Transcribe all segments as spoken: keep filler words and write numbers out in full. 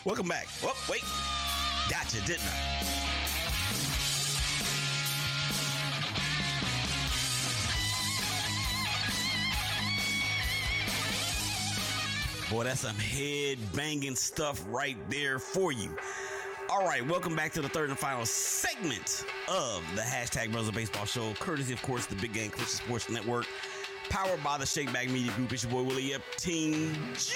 Welcome back. Oh, wait. Gotcha, didn't I? Boy, that's some head-banging stuff right there for you. All right, welcome back to the third and final segment of the Hashtag Brothers of Baseball Show, courtesy, of course, the Big Game Christian Sports Network, powered by the Shakeback Media Group. It's your boy, Willie Epting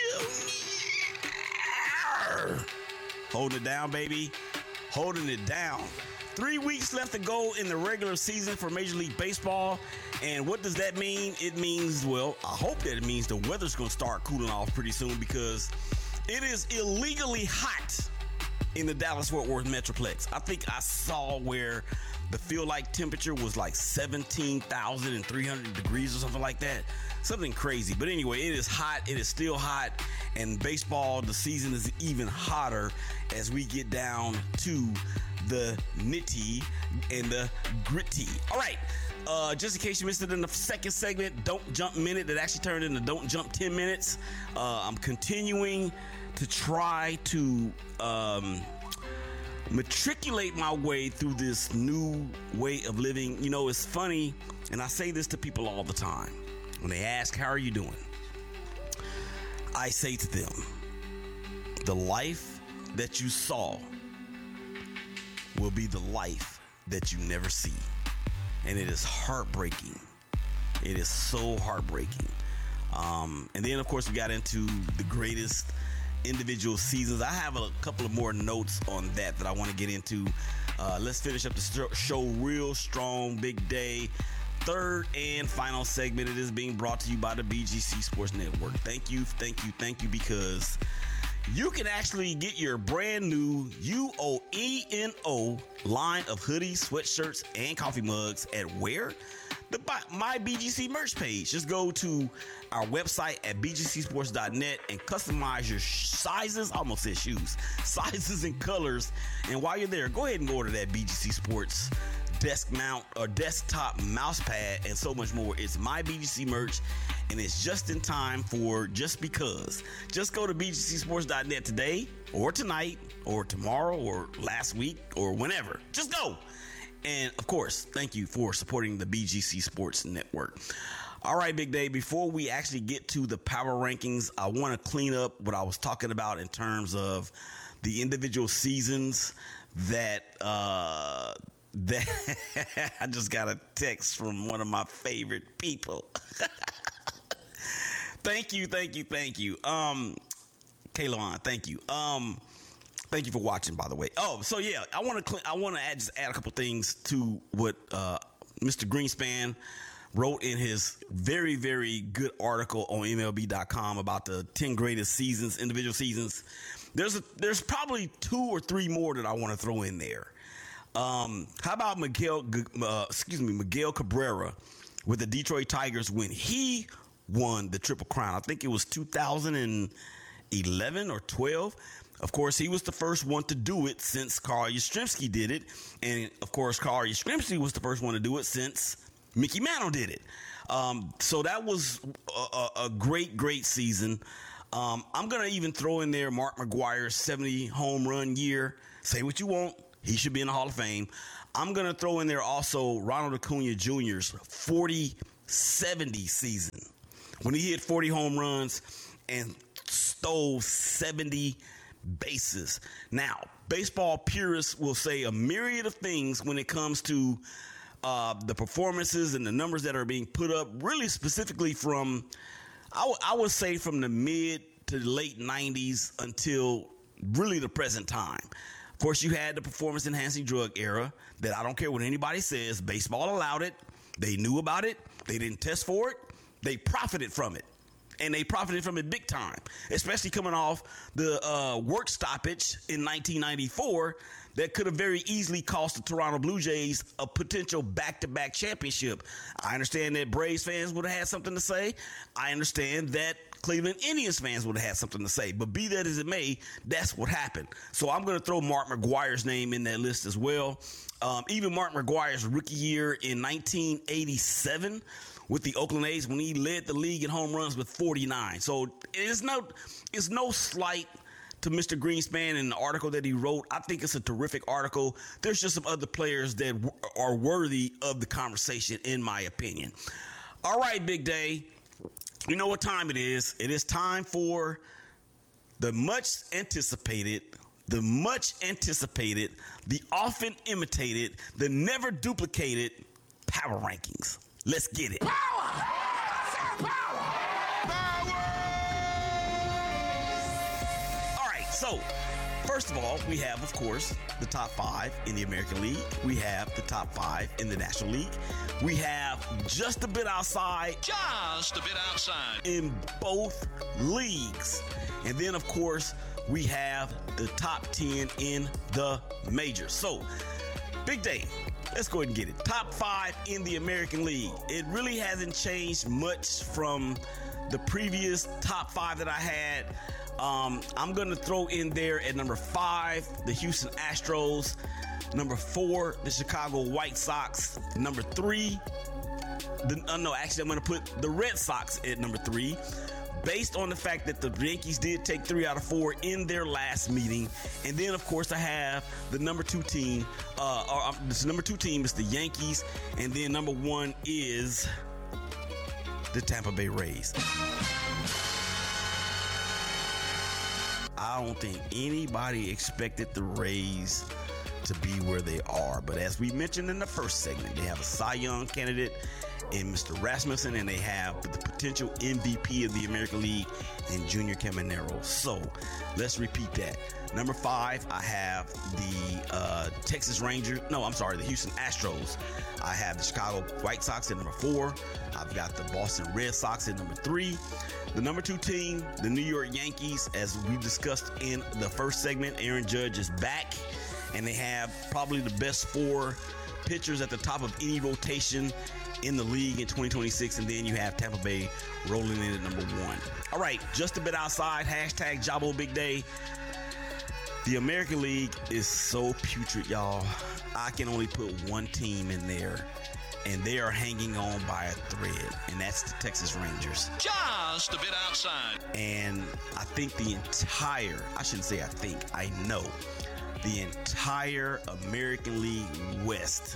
Junior Holding it down, baby. Holding it down. Three weeks left to go in the regular season for Major League Baseball. And what does that mean? It means, well, I hope that it means the weather's going to start cooling off pretty soon, because it is illegally hot in the Dallas-Fort Worth Metroplex. I think I saw where the feel-like temperature was like seventeen thousand three hundred degrees or something like that. Something crazy. But anyway, it is hot. It is still hot. And baseball, the season is even hotter as we get down to the nitty and the gritty. All right. Uh, just in case you missed it in the second segment, Don't Jump Minute that actually turned into Don't Jump ten minutes. Uh, I'm continuing to try to um, matriculate my way through this new way of living. You know, it's funny, and I say this to people all the time. When they ask, how are you doing? I say to them, the life that you saw will be the life that you never see. And it is heartbreaking. It is so heartbreaking. Um, and then, of course, we got into the greatest individual seasons. I have a couple of more notes on that that I want to get into. Uh, let's finish up the show real strong. Big day. Third and final segment. It is being brought to you by the B G C Sports Network. Thank you, thank you, thank you, because you can actually get your brand new U O E N O line of hoodies, sweatshirts, and coffee mugs at where? The My B G C merch page. Just go to our website at b g c sports dot net and customize your sizes. I almost said shoes. Sizes and colors. And while you're there, go ahead and order that B G C Sports desk mount or desktop mouse pad and so much more. It's My B G C merch, and it's just in time for just because. Just go to b g c sports dot net today or tonight or tomorrow or last week or whenever. Just go. And of course, thank you for supporting the B G C Sports Network. All right, Big Day, before we actually get to the power rankings, I want to clean up what I was talking about in terms of the individual seasons that, uh, that I just got a text from one of my favorite people. Thank you, thank you, thank you. Um, Kaylon, thank you. Um, Thank you for watching, by the way. Oh, so yeah, I want to I want to add just add a couple things to what uh, Mister Greenspan wrote in his very, very good article on M L B dot com about the ten greatest seasons, individual seasons. There's a, there's probably two or three more that I want to throw in there. Um, how about Miguel, uh, excuse me, Miguel Cabrera with the Detroit Tigers when he won the Triple Crown? I think it was two thousand eleven or twelve. Of course, he was the first one to do it since Carl Yastrzemski did it. And, of course, Carl Yastrzemski was the first one to do it since Mickey Mantle did it. Um, so that was a, a great, great season. Um, I'm going to even throw in there Mark McGwire's seventy home run year. Say what you want. He should be in the Hall of Fame. I'm going to throw in there also Ronald Acuna Junior's forty seventy season when he hit forty home runs and stole seventy bases. Now, baseball purists will say a myriad of things when it comes to uh, the performances and the numbers that are being put up, really specifically from, I, w- I would say from the mid to the late nineties until really the present time. Of course, you had the performance-enhancing drug era that I don't care what anybody says. Baseball allowed it. They knew about it. They didn't test for it. They profited from it. And they profited from it big time, especially coming off the uh, work stoppage in nineteen ninety-four that could have very easily cost the Toronto Blue Jays a potential back-to-back championship. I understand that Braves fans would have had something to say. I understand that Cleveland Indians fans would have had something to say. But be that as it may, that's what happened. So I'm going to throw Mark McGwire's name in that list as well. Um, even Mark McGwire's rookie year in nineteen eighty-seven with the Oakland A's when he led the league in home runs with forty-nine. So it's no, it's no slight to Mister Greenspan in the article that he wrote. I think it's a terrific article. There's just some other players that w- are worthy of the conversation, in my opinion. All right, Big Day. You know what time it is. It is time for the much anticipated, the much anticipated, the often imitated, the never duplicated power rankings. Let's get it. Power! Power! Power! All right, so first of all, we have, of course, the top five in the American League. We have the top five in the National League. We have just a bit outside. Just a bit outside. In both leagues. And then, of course, we have the top ten in the majors. So, Big Day, let's go ahead and get it. Top five in the American League. It really hasn't changed much from the previous top five that I had. Um, I'm going to throw in there at number five, the Houston Astros. Number four, the Chicago White Sox. Number three, the, uh, no, actually, I'm going to put the Red Sox at number three, based on the fact that the Yankees did take three out of four in their last meeting. And then, of course, I have the number two team. Uh, or, um, this number two team is the Yankees. And then number one is the Tampa Bay Rays. I don't think anybody expected the Rays to be where they are. But as we mentioned in the first segment, they have a Cy Young candidate in Mister Rasmussen, and they have the potential M V P of the American League in Junior Caminero. So let's repeat that. Number five, I have the uh, Texas Rangers. No, I'm sorry, the Houston Astros. I have the Chicago White Sox at number four. I've got the Boston Red Sox at number three. The number two team, the New York Yankees, as we discussed in the first segment, Aaron Judge is back, and they have probably the best four pitchers at the top of any rotation in the league in twenty twenty-six, and then you have Tampa Bay rolling in at number one. All right, just a bit outside, hashtag Jabo Big Day. The American League is so putrid, y'all. I can only put one team in there, and they are hanging on by a thread, and that's the Texas Rangers. Just a bit outside. And I think the entire, I shouldn't say I think, I know, the entire American League West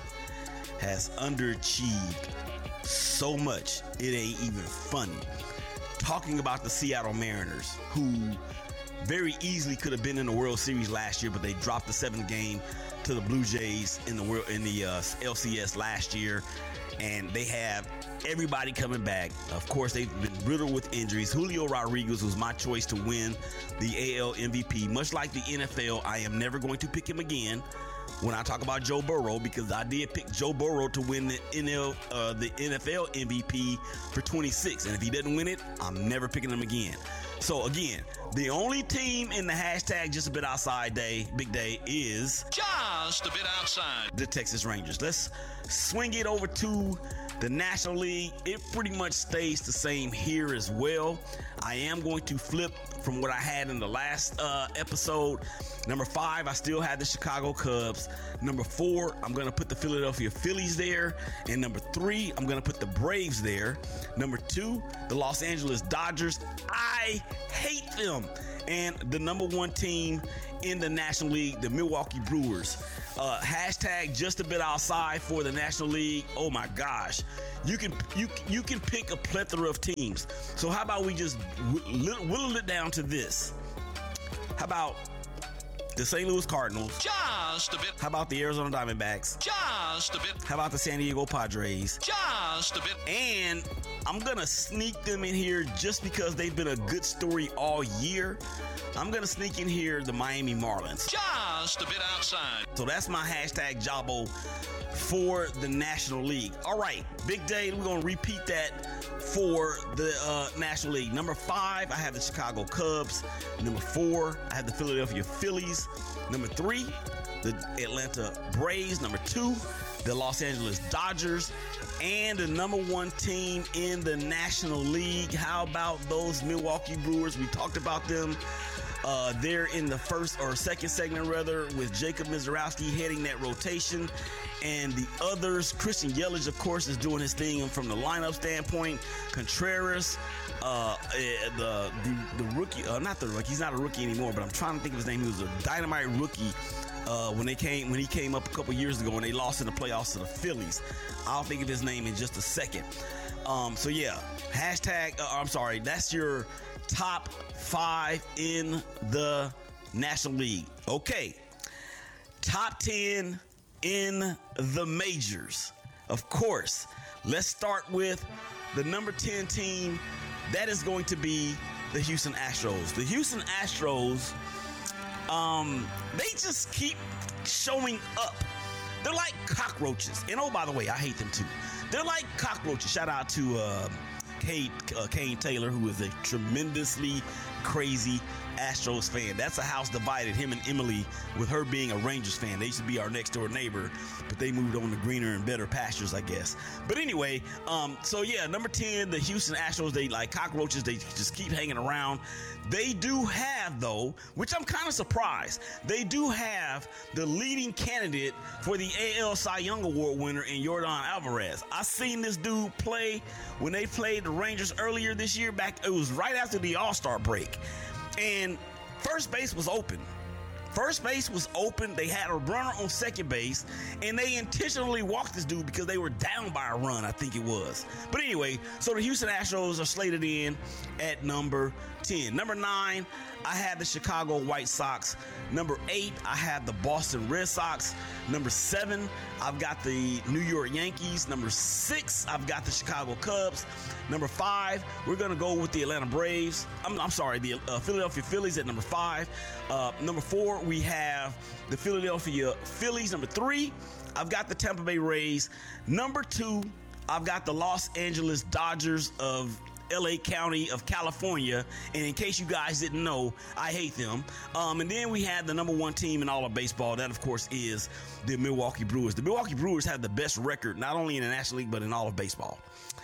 has underachieved so much, it ain't even funny. Talking about the Seattle Mariners, who very easily could have been in the World Series last year, but they dropped the seventh game to the Blue Jays in the world in the uh, L C S last year, and they have everybody coming back. Of course, they've been riddled with injuries. Julio Rodriguez was my choice to win the A L M V P. Much like the N F L, I am never going to pick him again when I talk about Joe Burrow, because I did pick Joe Burrow to win the N L, uh, the N F L M V P for twenty-six, and if he doesn't win it, I'm never picking him again. So again, the only team in the hashtag Just a Bit Outside Day, Big Day, is Just a Bit Outside, the Texas Rangers. Let's swing it over to the National League. It pretty much stays the same here as well. I am going to flip from what I had in the last uh, episode. Number five, I still had the Chicago Cubs. Number four, I'm going to put the Philadelphia Phillies there. And number three, I'm going to put the Braves there. Number two, the Los Angeles Dodgers. I hate them. And the number one team in the National League, the Milwaukee Brewers. Uh, hashtag Just a Bit Outside for the National League. Oh my gosh. You can you you can pick a plethora of teams. So how about we just whittle, whittle it down to this? How about the Saint Louis Cardinals? Just a bit. How about the Arizona Diamondbacks? Just a bit. How about the San Diego Padres? Just a bit. And I'm going to sneak them in here just because they've been a good story all year. I'm going to sneak in here the Miami Marlins. Just a bit outside. So that's my hashtag Jabo for the National League. All right, Big Day, we're going to repeat that for the uh, National League. Number five, I have the Chicago Cubs. Number four, I have the Philadelphia Phillies. Number three, the Atlanta Braves. Number two, the Los Angeles Dodgers. And the number one team in the National League. How about those Milwaukee Brewers? We talked about them. Uh, they're in the first or second segment, rather, with Jacob Mizorowski heading that rotation. And the others, Christian Yelich, of course, is doing his thing from the lineup standpoint. Contreras, Uh, the, the the rookie, uh, not the rookie, he's not a rookie anymore, but I'm trying to think of his name. He was a dynamite rookie uh, when they came when he came up a couple years ago and they lost in the playoffs to the Phillies. I'll think of his name in just a second. Um, so yeah, hashtag. Uh, I'm sorry, that's your top five in the National League. Okay, top ten in the majors. Of course, let's start with the number ten team. That is going to be the Houston Astros. The Houston Astros, um, they just keep showing up. They're like cockroaches. And oh, by the way, I hate them too. They're like cockroaches. Shout out to uh, Kate, uh, Kane Taylor, who is a tremendously crazy Astros fan. That's a house divided, him and Emily, with her being a Rangers fan. They used to be our next door neighbor, but they moved on to greener and better pastures, I guess. But anyway, um, so yeah, number ten, the Houston Astros, they like cockroaches. They just keep hanging around. They do have, though, which I'm kind of surprised, they do have the leading candidate for the A L Cy Young Award winner in Yordan Alvarez. I seen this dude play when they played the Rangers earlier this year. Back, it was right after the All-Star break. And first base was open. First base was open. They had a runner on second base, and they intentionally walked this dude because they were down by a run, I think it was. But anyway, so the Houston Astros are slated in at number ten. Number nine, I have the Chicago White Sox. Number eight, I have the Boston Red Sox. Number seven, I've got the New York Yankees. Number six, I've got the Chicago Cubs. Number five, we're going to go with the Atlanta Braves. I'm, I'm sorry, the uh, Philadelphia Phillies at number five. Uh, number four, we have the Philadelphia Phillies. Number three, I've got the Tampa Bay Rays. Number two, I've got the Los Angeles Dodgers of L A County of California, and in case you guys didn't know, I hate them. Um, and then we had the number one team in all of baseball. That, of course, is the Milwaukee Brewers. The Milwaukee Brewers have the best record, not only in the National League, but in all of baseball.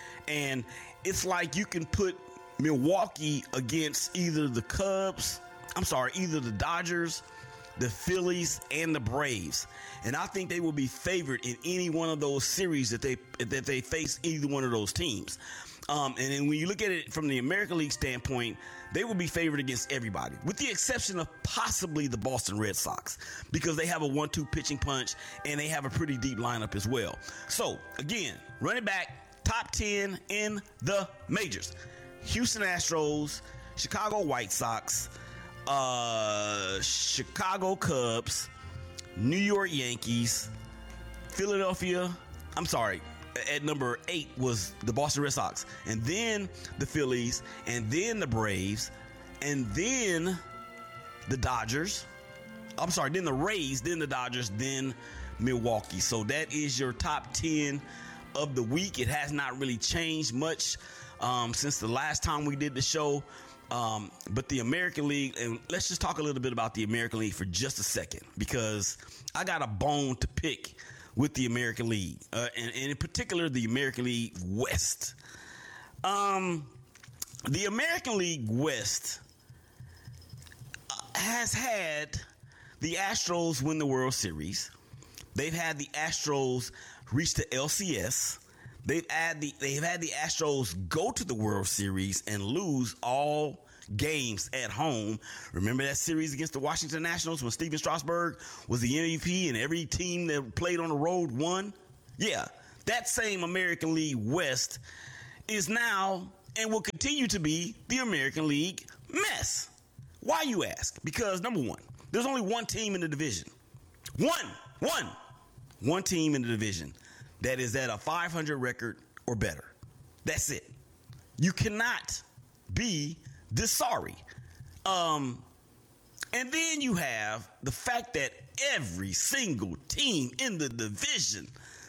And it's like you can put Milwaukee against either the Cubs, I'm sorry, either the Dodgers, the Phillies, and the Braves. And I think they will be favored in any one of those series that they that they face either one of those teams. Um, and then when you look at it from the American League standpoint, they will be favored against everybody, with the exception of possibly the Boston Red Sox, because they have a one two pitching punch and they have a pretty deep lineup as well. So, again, running back, top ten in the majors. Houston Astros, Chicago White Sox, uh, Chicago Cubs, New York Yankees, Philadelphia, I'm sorry, at number eight was the Boston Red Sox, and then the Phillies, and then the Braves, and then the Dodgers. I'm sorry, then the Rays, then the Dodgers, then Milwaukee. So that is your top ten of the week. It has not really changed much um, since the last time we did the show. Um, but the American League, and let's just talk a little bit about the American League for just a second, because I got a bone to pick with the American League, uh, and, and in particular, the American League West. Um, the American League West uh, has had the Astros win the World Series. They've had the Astros reach the L C S. They've had the they've had the Astros go to the World Series and lose all games at home. Remember that series against the Washington Nationals when Steven Strasburg was the M V P and every team that played on the road won? Yeah, that same American League West is now and will continue to be the American League mess. Why, you ask? Because, number one, there's only one team in the division. One, one, one team in the division that is at a five hundred record or better. That's it. You cannot be this sorry. Um, and then you have the fact that every single team in the division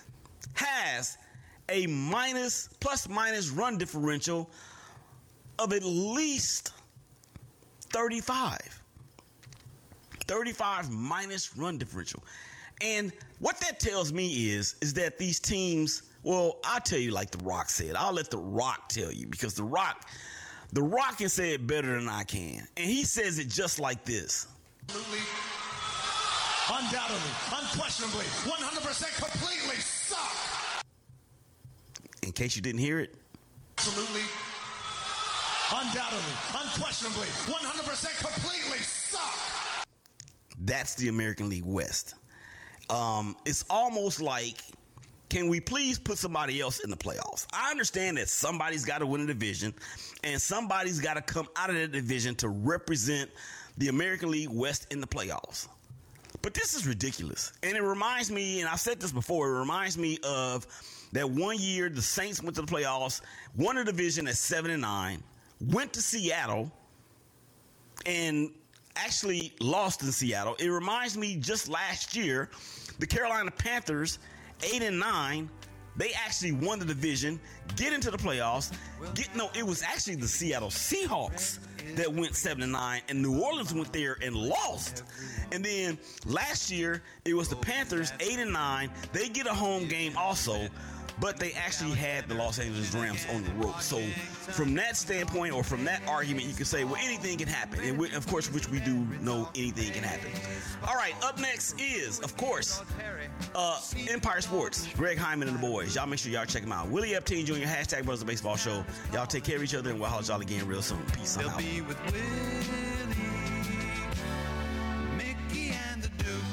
has a minus, plus minus run differential of at least thirty-five. thirty-five minus run differential. And what that tells me is, is that these teams, well, I'll tell you like The Rock said. I'll let The Rock tell you, because The Rock, The Rock can say it better than I can. And he says it just like this. Absolutely, undoubtedly, unquestionably, one hundred percent completely suck. In case you didn't hear it. Absolutely, undoubtedly, unquestionably, one hundred percent completely suck. That's the American League West. Um, it's almost like, can we please put somebody else in the playoffs? I understand that somebody's got to win a division, and somebody's got to come out of that division to represent the American League West in the playoffs. But this is ridiculous. And it reminds me, and I've said this before, it reminds me of that one year the Saints went to the playoffs, won a division at seven and nine, went to Seattle, and actually lost in Seattle. It reminds me just last year, the Carolina Panthers, eight and nine, they actually won the division, get into the playoffs. Get no, it was actually the Seattle Seahawks that went seven and nine, and New Orleans went there and lost. And then last year it was the Panthers, eight and nine. They get a home game also, but they actually had the Los Angeles Rams on the road. So from that standpoint, or from that argument, you can say, well, anything can happen. And we, of course, which we do know anything can happen. All right, up next is, of course, uh, Empire Sports. Greg Hyman and the boys. Y'all make sure y'all check them out. Willie Epstein Junior, hashtag Brothers of Baseball Show. Y'all take care of each other, and we'll holler y'all again real soon. Peace out. Be with Willie, Mickey, and the Duke.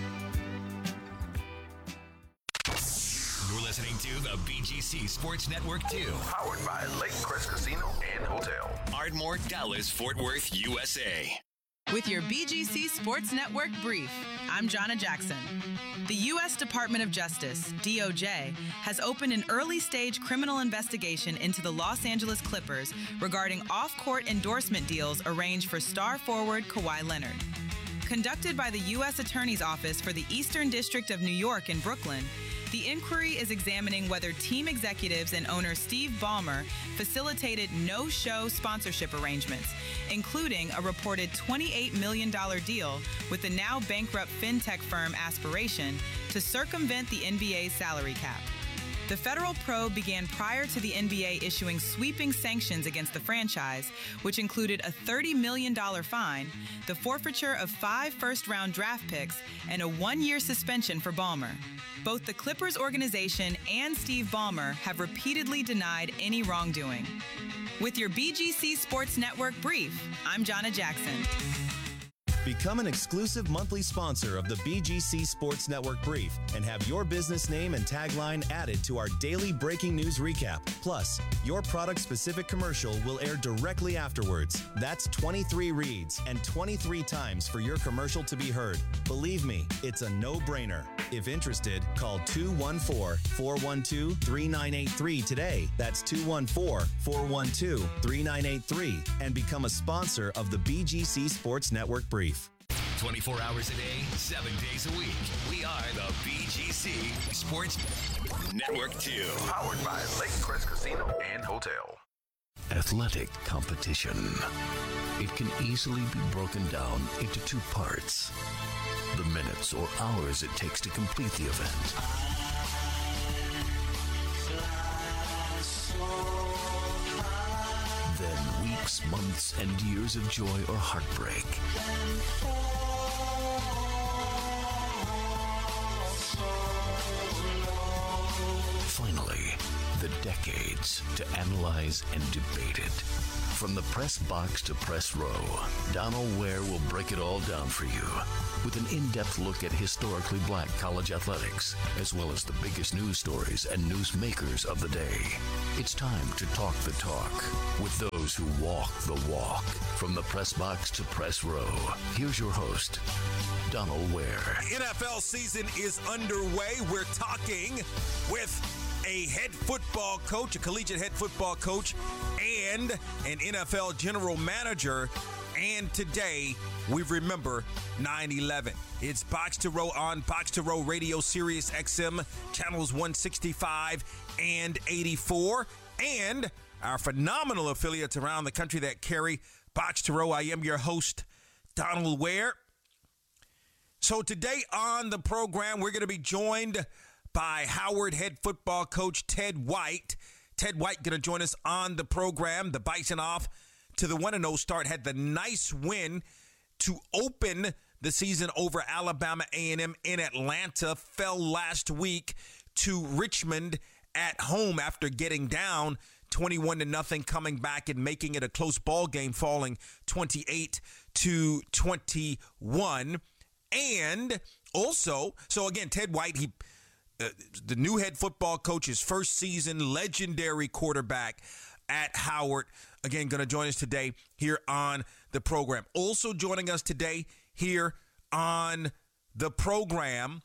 You're listening to the B G C Sports Network two. Powered by Lake Crest Casino and Hotel. Ardmore, Dallas, Fort Worth, U S A. With your B G C Sports Network brief, I'm Jonna Jackson. The U S Department of Justice, D O J, has opened an early-stage criminal investigation into the Los Angeles Clippers regarding off-court endorsement deals arranged for star forward Kawhi Leonard. Conducted by the U S Attorney's Office for the Eastern District of New York in Brooklyn, the inquiry is examining whether team executives and owner Steve Ballmer facilitated no-show sponsorship arrangements, including a reported twenty-eight million dollars deal with the now bankrupt fintech firm Aspiration to circumvent the N B A's salary cap. The federal probe began prior to the N B A issuing sweeping sanctions against the franchise, which included a thirty million dollars fine, the forfeiture of five first-round draft picks, and a one-year suspension for Ballmer. Both the Clippers organization and Steve Ballmer have repeatedly denied any wrongdoing. With your B G C Sports Network brief, I'm Jonna Jackson. Become an exclusive monthly sponsor of the B G C Sports Network Brief and have your business name and tagline added to our daily breaking news recap. Plus, your product-specific commercial will air directly afterwards. That's twenty-three reads and twenty-three times for your commercial to be heard. Believe me, it's a no-brainer. If interested, call two one four, four one two, three nine eight three today. That's two one four, four one two, three nine eight three and become a sponsor of the B G C Sports Network Brief. twenty-four hours a day, seven days a week. We are the B G C Sports Network two. Powered by Lake Crest Casino and Hotel. Athletic competition. It can easily be broken down into two parts. The minutes or hours it takes to complete the event. Then weeks, months, and years of joy or heartbreak. Finally, the decades to analyze and debate it. From the press box to press row, Donald Ware will break it all down for you with an in-depth look at historically black college athletics, as well as the biggest news stories and newsmakers of the day. It's time to talk the talk with those who walk the walk. From the press box to press row, here's your host, Donald Ware. N F L season is underway. We're talking with a head football coach, a collegiate head football coach, and an N F L general manager. And today, we remember nine eleven. It's Box to Row on Box to Row Radio, Sirius X M, channels one sixty-five and eighty-four, and our phenomenal affiliates around the country that carry Box to Row. I am your host, Donald Ware. So today on the program, we're going to be joined by Howard head football coach Ted White. Ted White going to join us on the program. The Bison off to the one and oh start, had the nice win to open the season over Alabama A and M in Atlanta, fell last week to Richmond at home after getting down twenty-one to nothing, coming back and making it a close ball game, falling twenty-eight to twenty-one. And also, so again, Ted White, he uh, the new head football coach, his first season, legendary quarterback at Howard. Again, going to join us today here on the program. Also joining us today here on the program,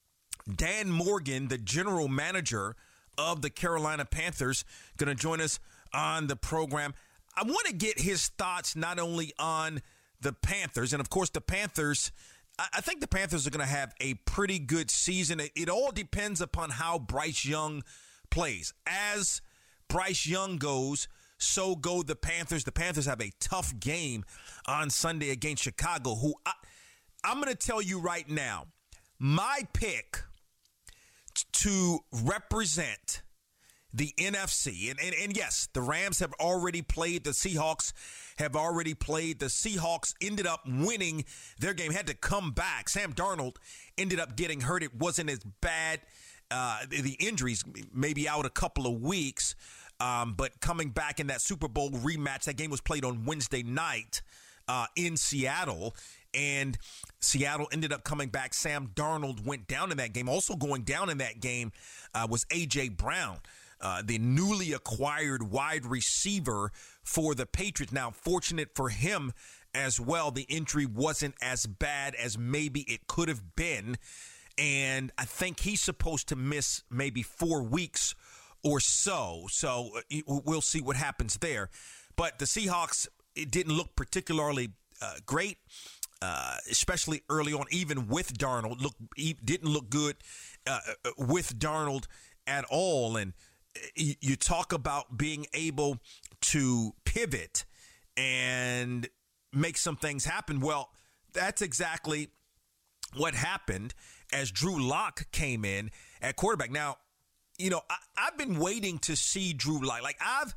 Dan Morgan, the general manager of the Carolina Panthers, going to join us on the program. I want to get his thoughts not only on the Panthers, and of course the Panthers, I think the Panthers are going to have a pretty good season. It, it all depends upon how Bryce Young plays. As Bryce Young goes, so go the Panthers. The Panthers have a tough game on Sunday against Chicago, who I, I'm going to tell you right now, my pick t- to represent the N F C, and, and, and yes, the Rams have already played, the Seahawks have already played. The Seahawks ended up winning their game, had to come back. Sam Darnold ended up getting hurt. It wasn't as bad. Uh, the injuries, maybe out a couple of weeks, um, but coming back in that Super Bowl rematch, that game was played on Wednesday night uh, in Seattle, and Seattle ended up coming back. Sam Darnold went down in that game. Also going down in that game uh, was A J. Brown, uh, the newly acquired wide receiver for the Patriots. Now, fortunate for him as well, the injury wasn't as bad as maybe it could have been. And I think he's supposed to miss maybe four weeks or so. So uh, we'll see what happens there. But the Seahawks, it didn't look particularly uh, great, uh, especially early on, even with Darnold. Look, he didn't look good uh, with Darnold at all. And you talk about being able to pivot and make some things happen. Well, that's exactly what happened as Drew Lock came in at quarterback. Now, you know, I, I've been waiting to see Drew Lock. Like I've,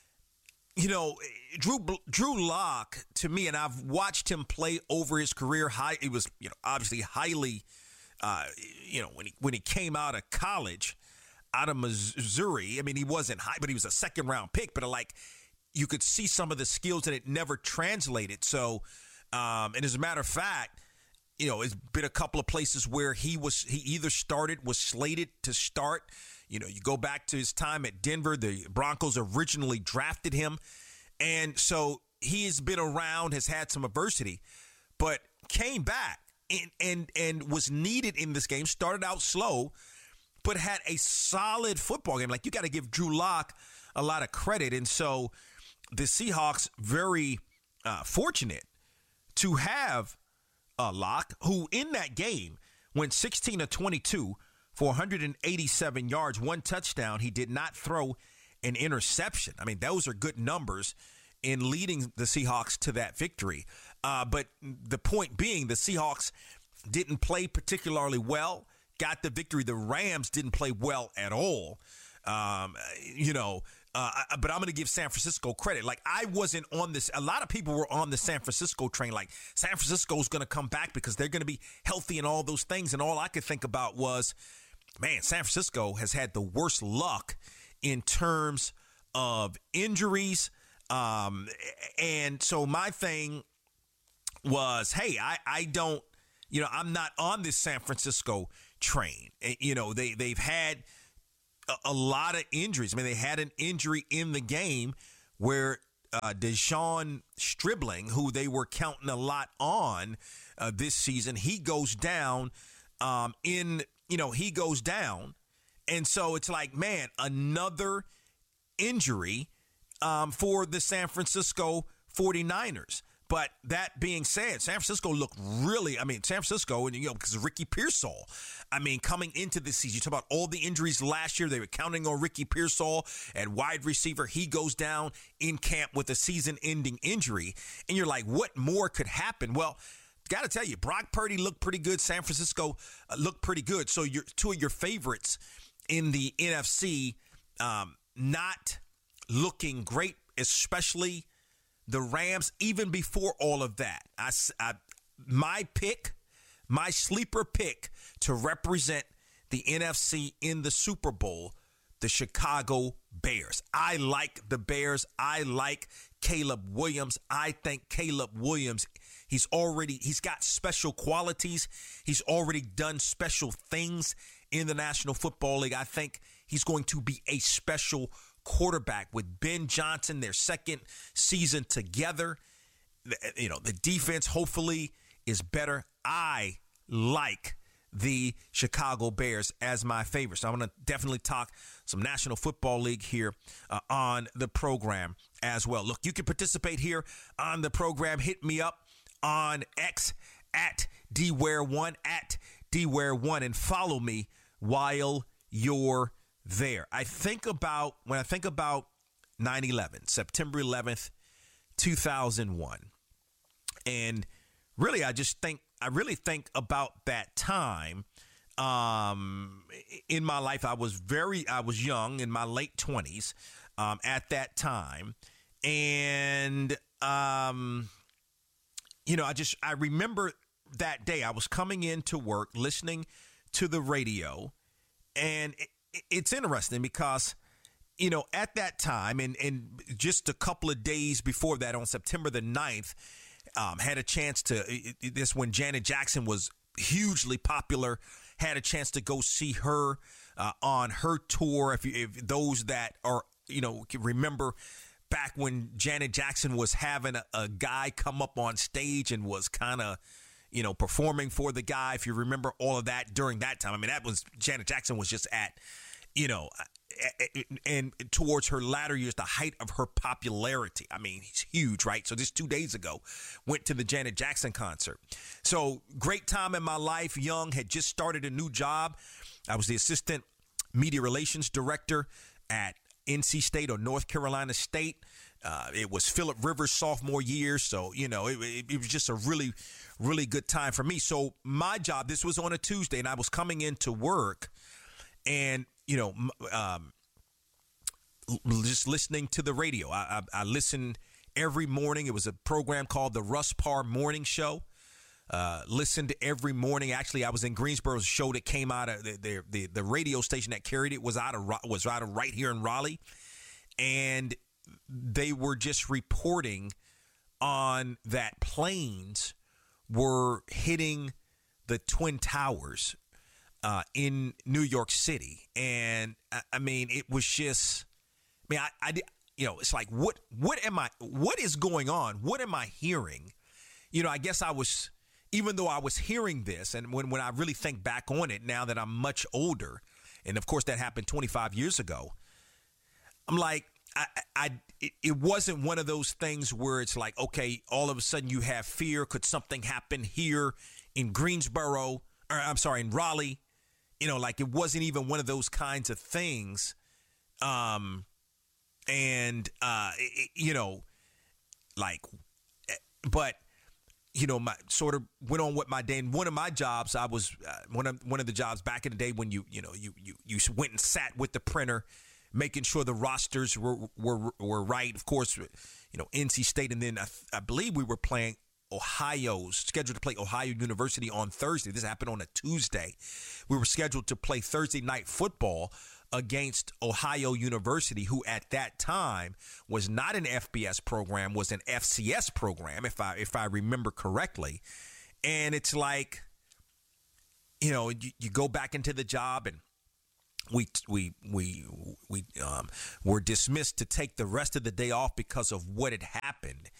you know, Drew Drew Lock to me, and I've watched him play over his career. High, it was, you know, obviously highly, uh, you know, when he when he came out of college, out of Missouri. I mean, he wasn't high, but he was a second round pick. But like, you could see some of the skills, and it never translated. So, um, and as a matter of fact, you know, it's been a couple of places where he was, he either started, was slated to start. You know, you go back to his time at Denver, the Broncos originally drafted him. And so he has been around, has had some adversity, but came back and, and, and was needed in this game, started out slow, but had a solid football game. Like, you got to give Drew Lock a lot of credit. And so the Seahawks very uh, fortunate to have Uh, Locke, who in that game went sixteen of twenty-two for one hundred eighty-seven yards, one touchdown. He did not throw an interception. I mean, those are good numbers in leading the Seahawks to that victory. Uh, but the point being, the Seahawks didn't play particularly well, got the victory. The Rams didn't play well at all. Um, you know, uh, but I'm going to give San Francisco credit. Like, I wasn't on this. A lot of people were on the San Francisco train. Like, San Francisco's going to come back because they're going to be healthy and all those things. And all I could think about was, man, San Francisco has had the worst luck in terms of injuries. Um, and so my thing was, hey, I, I don't, you know, I'm not on this San Francisco train. You know, they, they've had a lot of injuries. I mean, they had an injury in the game where uh, Deshaun Stribling, who they were counting a lot on uh, this season, he goes down um, in, you know, he goes down. And so it's like, man, another injury um, for the San Francisco forty-niners. But that being said, San Francisco looked really, I mean, San Francisco, and you know, because of Ricky Pearsall, I mean, coming into this season, you talk about all the injuries last year, they were counting on Ricky Pearsall at wide receiver. He goes down in camp with a season-ending injury. And you're like, what more could happen? Well, got to tell you, Brock Purdy looked pretty good. San Francisco uh, looked pretty good. So your two of your favorites in the N F C um, not looking great, especially the Rams. Even before all of that, I, I, my pick, my sleeper pick to represent the N F C in the Super Bowl, the Chicago Bears. I like the Bears. I like Caleb Williams. I think Caleb Williams, he's already, he's got special qualities. He's already done special things in the National Football League. I think he's going to be a special quarterback with Ben Johnson, their second season together. You know, the defense hopefully is better. I like the Chicago Bears as my favorite. So I'm going to definitely talk some National Football League here uh, on the program as well. Look, you can participate here on the program. Hit me up on X at D Ware one, at D Ware one, and follow me while you're there. I think about, when I think about nine eleven, September eleventh, two thousand one, and really, I just think, I really think about that time um, in my life. I was very, I was young, in my late twenties um, at that time. And, um, you know, I just, I remember that day I was coming into work, listening to the radio. And it, it's interesting because, you know, at that time and, and just a couple of days before that, on September the ninth, Um, had a chance to, this when Janet Jackson was hugely popular, had a chance to go see her uh, on her tour. If, you, if those that are, you know, can remember back when Janet Jackson was having a, a guy come up on stage and was kind of, you know, performing for the guy. If you remember all of that during that time, I mean, that was, Janet Jackson was just at, you know, and towards her latter years, the height of her popularity. I mean, he's huge, right? So just two days ago, went to the Janet Jackson concert. So great time in my life. Young, had just started a new job. I was the assistant media relations director at N C State, or North Carolina State. Uh, it was Phillip Rivers' sophomore year. So, you know, it, it, it was just a really, really good time for me. So my job, this was on a Tuesday, and I was coming into work, and you know, um, just listening to the radio. I, I, I listened every morning. It was a program called the Russ Parr Morning Show. Uh, listened every morning. Actually, I was in Greensboro's show that came out of the, the the the radio station that carried it was out of was out of right here in Raleigh, and they were just reporting on that planes were hitting the Twin Towers Uh, in New York City. And I, I mean, it was just, I mean, I, I, you know, it's like, what, what am I, what is going on? What am I hearing? You know, I guess I was, even though I was hearing this, and when, when I really think back on it now that I'm much older, and of course that happened twenty-five years ago, I'm like, I, I, it, it wasn't one of those things where it's like, okay, all of a sudden you have fear. Could something happen here in Greensboro, or I'm sorry, in Raleigh? You know, like it wasn't even one of those kinds of things. Um, and, uh, it, you know, like, but, you know, my sort of went on with my day. And one of my jobs, I was uh, one of one of the jobs back in the day when you, you know, you, you, you went and sat with the printer, making sure the rosters were, were, were right. Of course, you know, N C State. And then I, I believe we were playing Ohio's scheduled to play Ohio University on Thursday. This happened on a Tuesday. We were scheduled to play Thursday night football against Ohio University, who at that time was not an F B S program, was an F C S program, if I if I remember correctly. And it's like, you know, you, you go back into the job, and we we we we um, were dismissed to take the rest of the day off because of what had happened.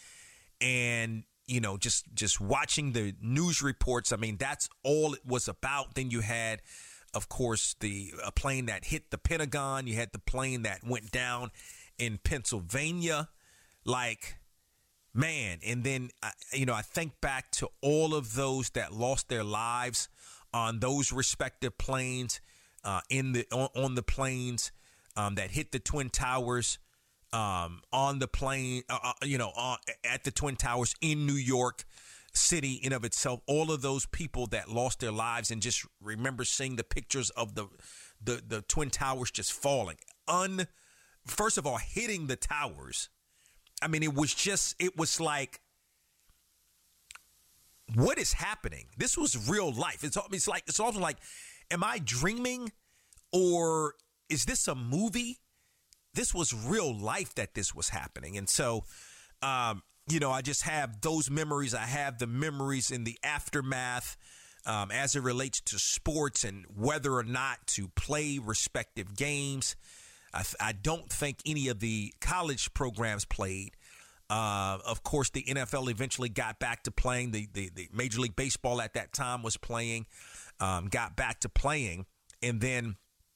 And you know, just just watching the news reports, I mean, that's all it was about. Then you had, of course, the a plane that hit the Pentagon. You had the plane that went down in Pennsylvania. Like, man, and then, you know, I think back to all of those that lost their lives on those respective planes, uh, in the on, on the planes um, that hit the Twin Towers. Um, on the plane, uh, you know, uh, at the Twin Towers in New York City in of itself, all of those people that lost their lives, and just remember seeing the pictures of the the, the Twin Towers just falling. Un, first of all, hitting the towers. I mean, it was just, it was like, what is happening? This was real life. It's it's like it's also like, am I dreaming, or is this a movie? This was real life that this was happening. And so, um, you know, I just have those memories. I have the memories in the aftermath um, as it relates to sports and whether or not to play respective games. I, I don't think any of the college programs played. Uh, of course, the N F L eventually got back to playing. The, the, the Major League Baseball at that time was playing, um, got back to playing. And then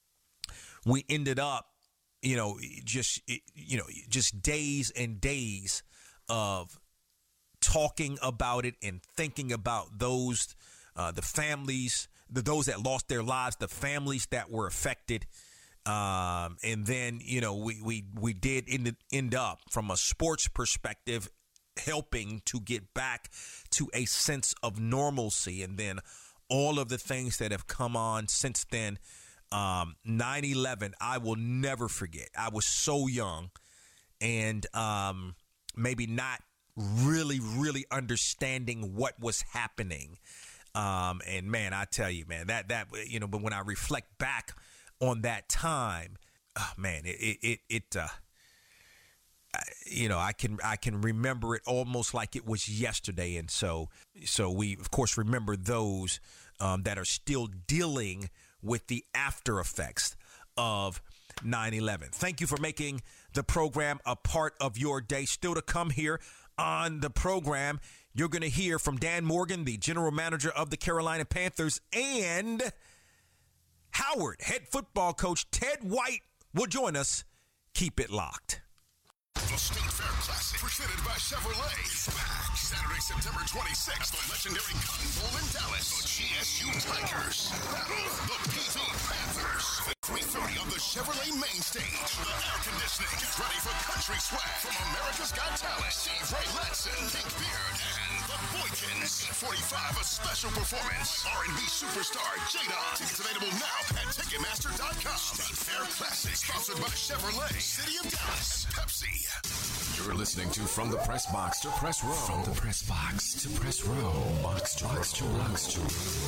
we ended up, you know, just, you know, just days and days of talking about it and thinking about those, uh, the families, the, those that lost their lives, the families that were affected. Um, and then, you know, we, we, we did end, end up from a sports perspective, helping to get back to a sense of normalcy. And then all of the things that have come on since then. Um, nine eleven, I will never forget. I was so young and um, maybe not really, really understanding what was happening. Um, and man, I tell you, man, that, that, you know, but when I reflect back on that time, oh, man, it, it, it, it uh, you know, I can, I can remember it almost like it was yesterday. And so, so we, of course, remember those um, that are still dealing with the after effects of nine eleven. Thank you for making the program a part of your day. Still to come here on the program, you're going to hear from Dan Morgan, the general manager of the Carolina Panthers, and Howard head football coach Ted White will join us. Keep it locked. The State Fair Classic, presented by Chevrolet, is back Saturday, September twenty-sixth, the legendary Cotton Bowl in Dallas. The G S U Tigers battle the P V Panthers. three thirty on the Chevrolet main stage. The air conditioning is ready for country swag from America's Got Talent, Steve Ray Latson, Pink Beard, and the Boykins. eight forty-five, a special performance. R and B superstar J-Don. Tickets available now at Ticketmaster dot com. State Fair Classic, sponsored by Chevrolet, City of Dallas, Pepsi. You're listening to From the Press Box to Press Row. From the Press Box to Press Row. Box to box to box to